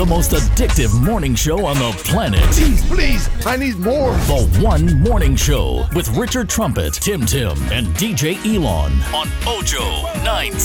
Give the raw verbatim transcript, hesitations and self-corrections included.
The most addictive morning show on the planet. Please, please, I need more. The One Morning Show with Richard Trumpet, Tim Tim, and D J Elon on Ojo nine